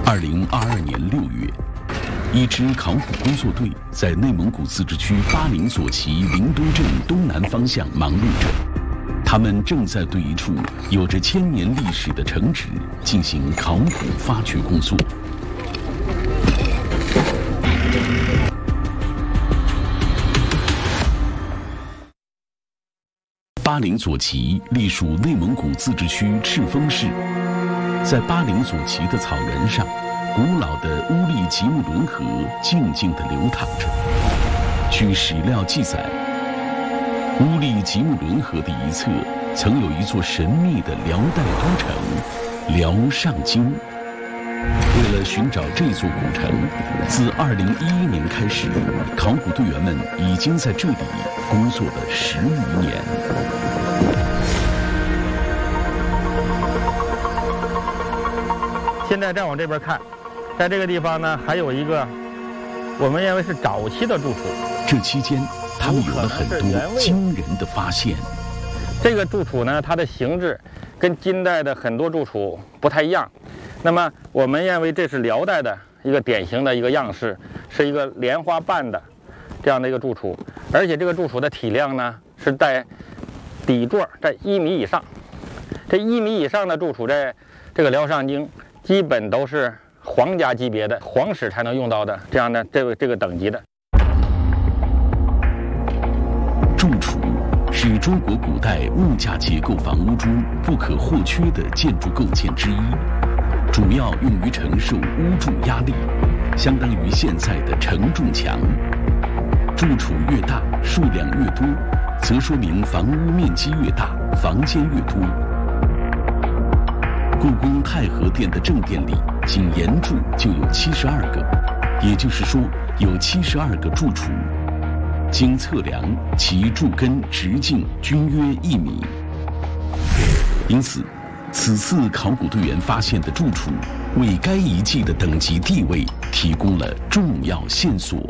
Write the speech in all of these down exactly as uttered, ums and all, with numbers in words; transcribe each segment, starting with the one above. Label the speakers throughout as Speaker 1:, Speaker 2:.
Speaker 1: 二零二二年六月，一支考古工作队在内蒙古自治区巴陵左旗临东镇东南方向忙碌着，他们正在对一处有着千年历史的城址进行考古发掘工作。巴陵左旗隶属内蒙古自治区赤峰市，在巴陵左旗的草原上，古老的乌力吉木伦河静静地流淌着。据史料记载，乌力吉木伦河的一侧曾有一座神秘的辽代都城辽上京。为了寻找这座古城，自二零一一年开始，考古队员们已经在这里工作了十余年。
Speaker 2: 现在再往这边看，在这个地方呢，还有一个我们认为是早期的住处。
Speaker 1: 这期间，他们有了很多惊人的发现。
Speaker 2: 这个住处呢，它的形制跟金代的很多住处不太一样。那么我们认为这是辽代的一个典型的一个样式，是一个莲花瓣的这样的一个住处，而且这个住处的体量呢是在底座在一米以上。这一米以上的住处，在这个辽上京基本都是皇家级别的皇室才能用到的这样的这个这个等级的。
Speaker 1: 住处是中国古代木架结构房屋中不可或缺的建筑构件之一，主要用于承受屋柱压力，相当于现在的承重墙。住处越大，数量越多，则说明房屋面积越大，房间越多。故宫太和殿的正殿里，仅檐柱就有七十二个，也就是说，有七十二个住处。经测量，其柱根直径均约一米。因此，此次考古队员发现的住处，为该遗迹的等级地位提供了重要线索。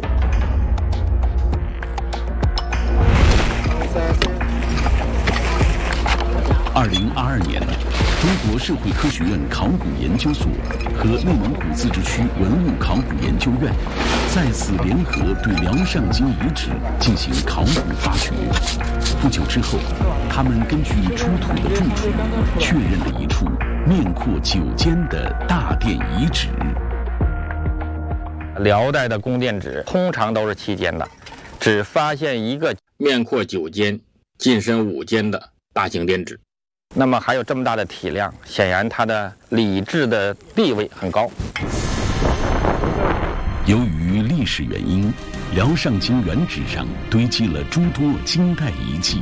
Speaker 1: 二零二二年，中国社会科学院考古研究所和内蒙古自治区文物考古研究院再次联合对辽上京遗址进行考古发掘。不久之后，他们根据出土的住处，确认了一处面阔九间的大殿遗址。
Speaker 2: 辽代的宫殿址通常都是七间的，只发现一个面阔九间、进深五间的大型殿址。那么还有这么大的体量，显然它的礼制的地位很高。
Speaker 1: 由于历史原因，辽上京原址上堆积了诸多金代遗迹。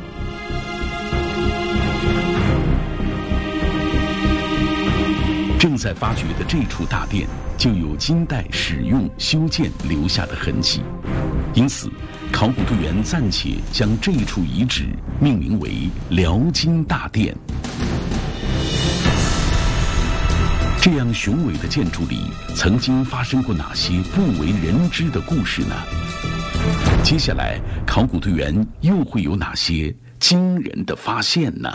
Speaker 1: 正在发掘的这处大殿就有金代使用修建留下的痕迹，因此考古队员暂且将这处遗址命名为辽金大殿。这样雄伟的建筑里曾经发生过哪些不为人知的故事呢？接下来考古队员又会有哪些惊人的发现呢？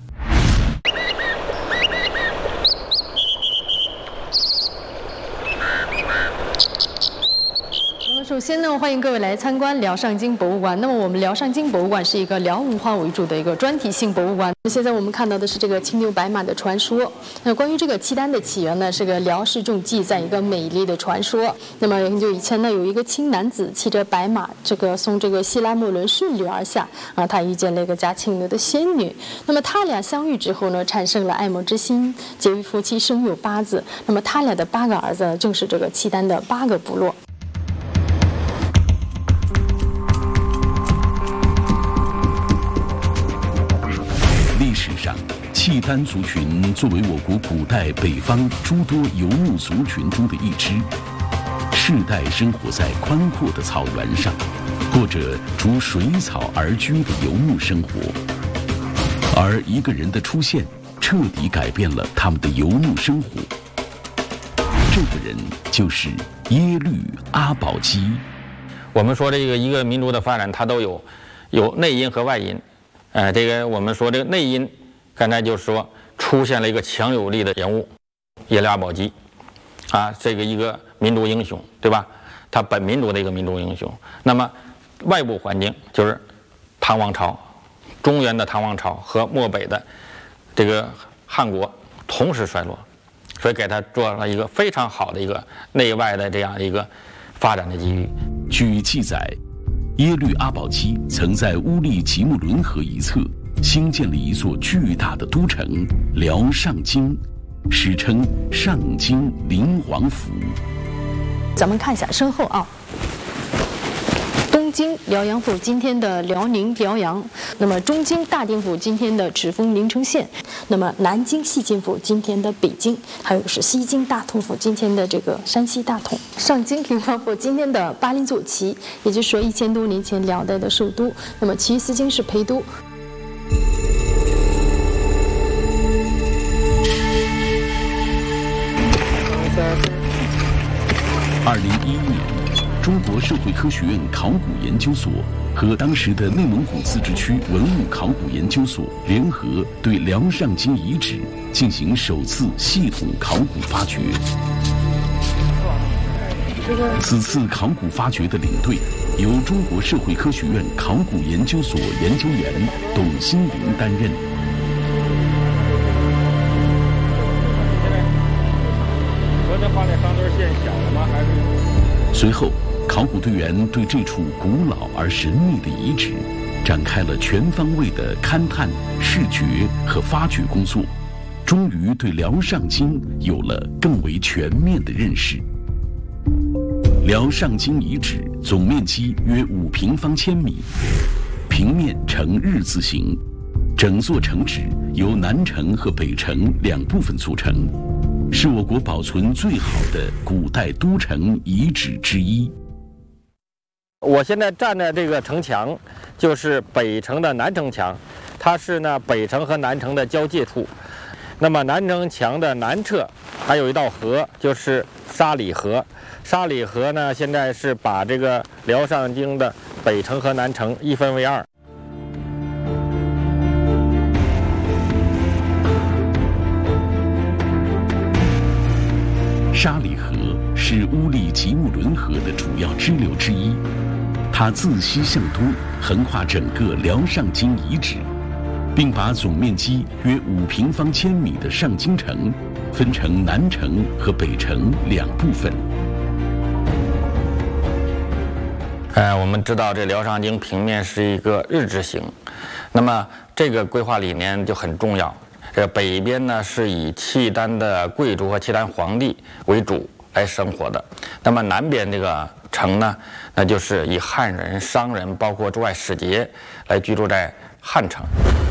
Speaker 3: 首先呢，欢迎各位来参观辽上京博物馆。那么我们辽上京博物馆是一个辽文化为主的一个专题性博物馆。现在我们看到的是这个青牛白马的传说。那关于这个契丹的起源呢，是个辽史中记载一个美丽的传说。那么很久以前呢，有一个青男子骑着白马，这个从这个西拉木伦顺流而下啊，他遇见了一个叫青牛的仙女。那么他俩相遇之后呢，产生了爱慕之心，结为夫妻，生有八子。那么他俩的八个儿子正是这个契丹的八个部落。
Speaker 1: 历史上，契丹族群作为我国古代北方诸多游牧族群中的一支，世代生活在宽阔的草原上，过着逐水草而居的游牧生活。而一个人的出现，彻底改变了他们的游牧生活。这个人就是耶律阿保机。
Speaker 2: 我们说这个一个民族的发展，它都有有内因和外因。呃，这个我们说这个内因，刚才就说出现了一个强有力的人物，耶律阿保机。 啊，这个一个民族英雄，对吧？他本民族的一个民族英雄。那么外部环境就是唐王朝，中原的唐王朝和漠北的这个汉国同时衰落，所以给他做了一个非常好的一个内外的这样一个发展的机遇。
Speaker 1: 据记载，耶律阿保机曾在乌力吉木伦河一侧兴建了一座巨大的都城辽上京，史称上京灵王府。
Speaker 3: 咱们看一下身后啊，东京辽阳府今天的辽宁辽阳，那么中京大定府今天的赤峰临城县，那么南京西京府今天的北京，还有是西京大同府今天的这个山西大同，上京灵王府今天的巴林左旗，也就是说一千多年前辽代的首都，那么其余四京是陪都。
Speaker 1: 二零一一年，中国社会科学院考古研究所和当时的内蒙古自治区文物考古研究所联合对辽上京遗址进行首次系统考古发掘。此次考古发掘的领队由中国社会科学院考古研究所研究员董新林担任。随后，考古队员对这处古老而神秘的遗址展开了全方位的勘探、视觉和发掘工作，终于对辽上京有了更为全面的认识。辽上京遗址总面积约五平方千米，平面呈日字形，整座城址由南城和北城两部分组成，是我国保存最好的古代都城遗址之一。
Speaker 2: 我现在站的这个城墙，就是北城的南城墙，它是呢北城和南城的交界处。那么南城墙的南侧还有一道河，就是沙里河。沙里河呢，现在是把这个辽上京的北城和南城一分为二。
Speaker 1: 沙里河是乌力吉木伦河的主要支流之一，它自西向东横跨整个辽上京遗址，并把总面积约五平方千米的上京城分成南城和北城两部分。
Speaker 2: 呃，我们知道这辽上京平面是一个日字形，那么这个规划理念就很重要。这北边呢是以契丹的贵族和契丹皇帝为主来生活的，那么南边这个城呢，那就是以汉人、商人，包括驻外使节来居住在汉城。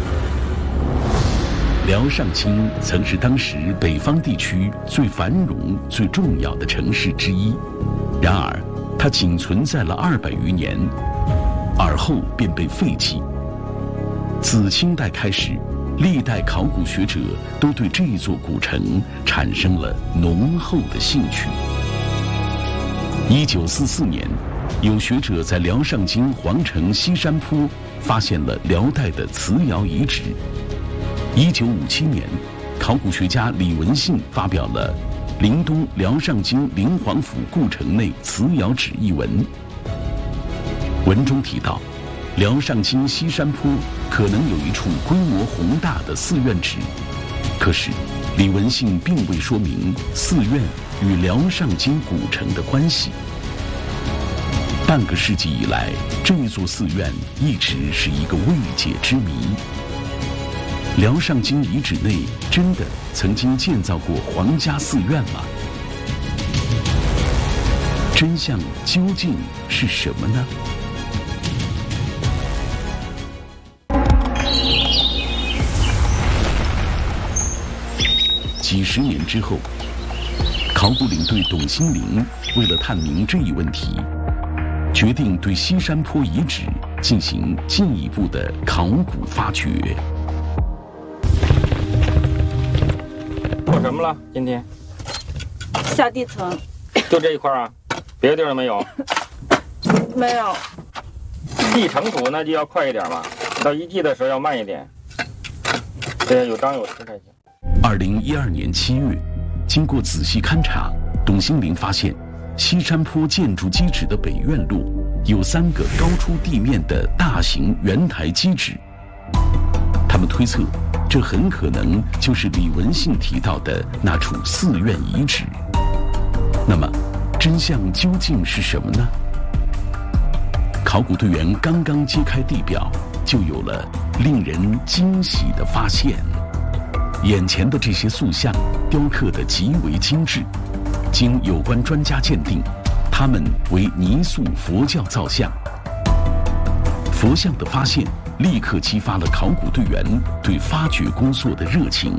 Speaker 1: 辽上京曾是当时北方地区最繁荣、最重要的城市之一，然而它仅存在了二百余年，而后便被废弃。自清代开始，历代考古学者都对这座古城产生了浓厚的兴趣。一九四四年，有学者在辽上京皇城西山坡发现了辽代的瓷窑遗址。一九五七年，考古学家李文信发表了《临东辽上京灵皇府故城内瓷窑址》一文。文中提到，辽上京西山坡可能有一处规模宏大的寺院址，可是李文信并未说明寺院与辽上京古城的关系。半个世纪以来，这座寺院一直是一个未解之谜。辽上京遗址内真的曾经建造过皇家寺院吗？真相究竟是什么呢？几十年之后，考古领队董新林为了探明这一问题，决定对西山坡遗址进行进一步的考古发掘。
Speaker 2: 做什么了？今天
Speaker 4: 下地层，
Speaker 2: 就这一块啊，别的地儿没有。
Speaker 4: 没有。
Speaker 2: 地成土那就要快一点嘛，到一季的时候要慢一点，对，有张有弛才行。
Speaker 1: 二零一二年七月，经过仔细勘察， 董兴林发现，西山坡建筑基址的北院路有三个高出地面的大型圆台基址。他们推测，这很可能就是李文信提到的那处寺院遗址。那么，真相究竟是什么呢？考古队员刚刚揭开地表，就有了令人惊喜的发现。眼前的这些塑像雕刻得极为精致，经有关专家鉴定，它们为泥塑佛教造像。佛像的发现立刻激发了考古队员对发掘工作的热情。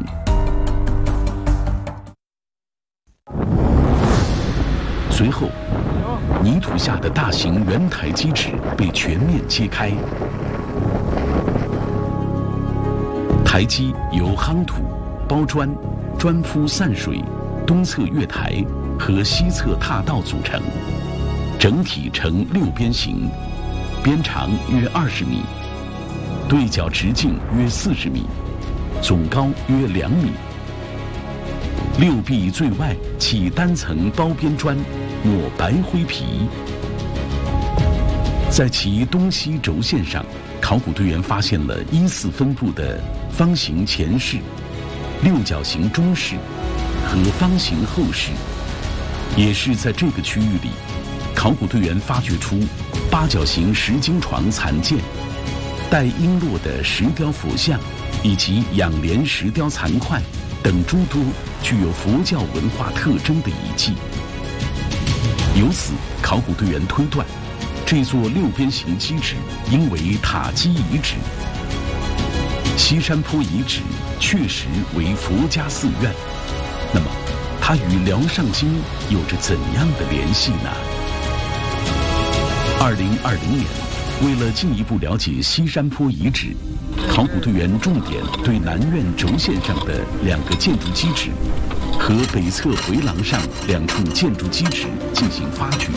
Speaker 1: 随后，泥土下的大型圆台基址被全面揭开。台基由夯土、包砖、砖铺散水、东侧月台和西侧踏道组成，整体呈六边形，边长约二十米，对角直径约四十米，总高约两米。六壁最外起单层包边砖，抹白灰皮。在其东西轴线上，考古队员发现了依次分布的方形前室、六角形中室和方形后室。也是在这个区域里，考古队员发掘出八角形石经床残件、带璎珞的石雕佛像以及仰莲石雕残块等诸多具有佛教文化特征的遗迹。由此，考古队员推断，这座六边形基址应为塔基遗址。西山坡遗址确实为佛家寺院，那么它与辽上京有着怎样的联系呢？二零二零年，为了进一步了解西山坡遗址，考古队员重点对南院轴线上的两个建筑基址和北侧回廊上两处建筑基址进行发掘。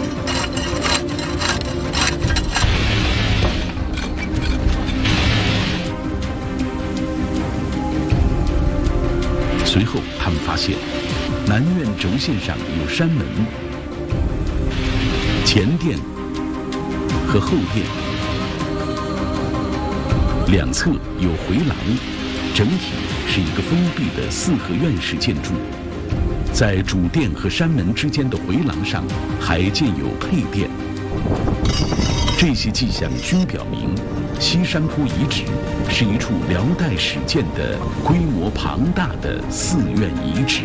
Speaker 1: 随后，他们发现南院轴线上有山门、前殿和后殿，两侧有回廊，整体是一个封闭的四合院式建筑。在主殿和山门之间的回廊上还建有配殿。这些迹象均表明，西山坡遗址是一处辽代始建的规模庞大的寺院遗址。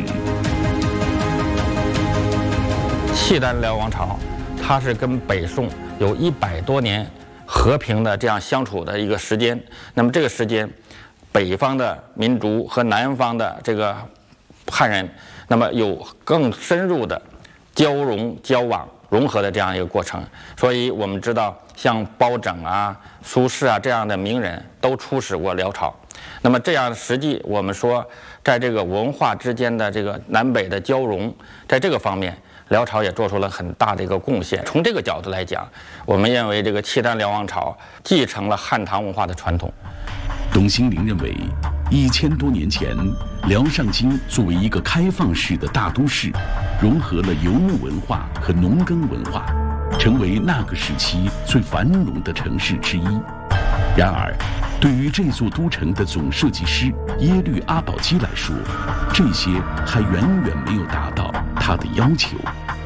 Speaker 2: 契丹辽王朝，它是跟北宋有一百多年和平的这样相处的一个时间。那么这个时间，北方的民族和南方的这个汉人，那么有更深入的交融、交往、融合的这样一个过程。所以我们知道，像包拯啊、苏轼啊这样的名人都出使过辽朝。那么这样实际我们说，在这个文化之间的这个南北的交融，在这个方面，辽朝也做出了很大的一个贡献。从这个角度来讲，我们认为这个契丹辽王朝继承了汉唐文化的传统。
Speaker 1: 董兴林认为，一千多年前，辽上京作为一个开放式的大都市，融合了游牧文化和农耕文化，成为那个时期最繁荣的城市之一。然而，对于这座都城的总设计师耶律阿保机来说，这些还远远没有达到他的要求。